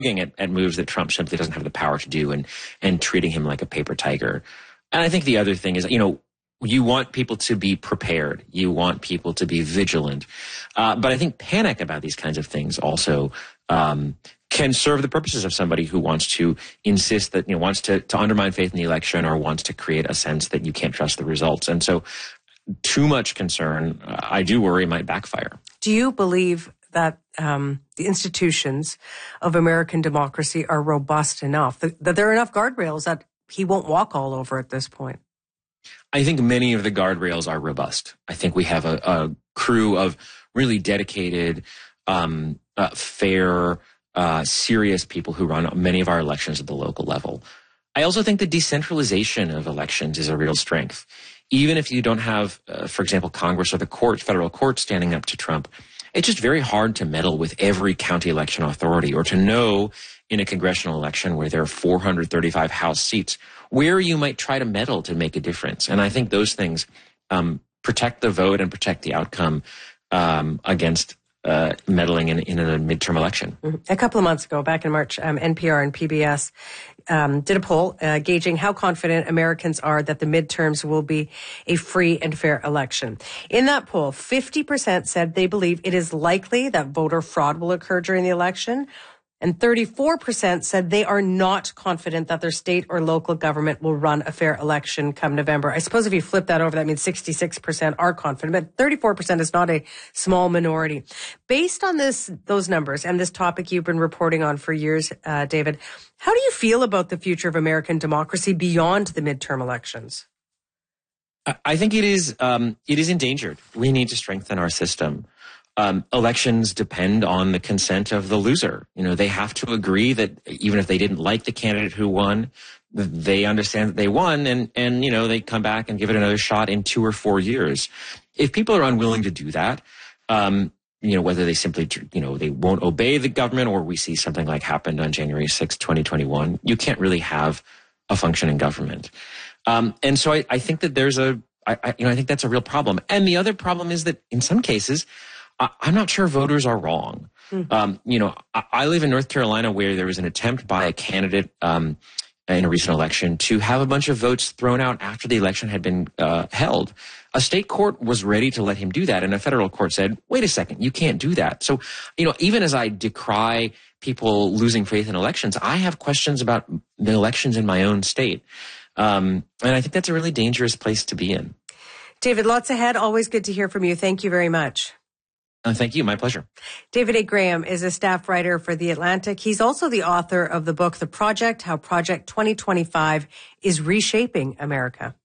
at moves that Trump simply doesn't have the power to do and treating him like a paper tiger. And I think the other thing is, you want people to be prepared. You want people to be vigilant. But I think panic about these kinds of things also can serve the purposes of somebody who wants to insist that, wants to undermine faith in the election or wants to create a sense that you can't trust the results. And so too much concern, I do worry, might backfire. Do you believe that the institutions of American democracy are robust enough, that there are enough guardrails that he won't walk all over at this point? I think many of the guardrails are robust. I think we have a crew of really dedicated, fair, serious people who run many of our elections at the local level. I also think the decentralization of elections is a real strength. Even if you don't have, for example, Congress or the court, federal court standing up to Trump, it's just very hard to meddle with every county election authority or to know in a congressional election where there are 435 House seats where you might try to meddle to make a difference. And I think those things protect the vote and protect the outcome against meddling in a midterm election. A couple of months ago, back in March, NPR and PBS did a poll gauging how confident Americans are that the midterms will be a free and fair election. In that poll, 50% said they believe it is likely that voter fraud will occur during the election. And 34% said they are not confident that their state or local government will run a fair election come November. I suppose if you flip that over, that means 66% are confident, but 34% is not a small minority. Based on those numbers and this topic you've been reporting on for years, David, how do you feel about the future of American democracy beyond the midterm elections? I think it is endangered. We need to strengthen our system. Elections depend on the consent of the loser. They have to agree that even if they didn't like the candidate who won, they understand that they won and they come back and give it another shot in 2 or 4 years. If people are unwilling to do that, whether they simply, they won't obey the government or we see something like happened on January 6, 2021, you can't really have a functioning government. And so I think that I think that's a real problem. And the other problem is that in some cases, I'm not sure voters are wrong. I live in North Carolina where there was an attempt by a candidate in a recent election to have a bunch of votes thrown out after the election had been held. A state court was ready to let him do that, and a federal court said, wait a second, you can't do that. So, even as I decry people losing faith in elections, I have questions about the elections in my own state. And I think that's a really dangerous place to be in. David, lots ahead. Always good to hear from you. Thank you very much. Thank you. My pleasure. David A. Graham is a staff writer for The Atlantic. He's also the author of the book, The Project, How Project 2025 is Reshaping America.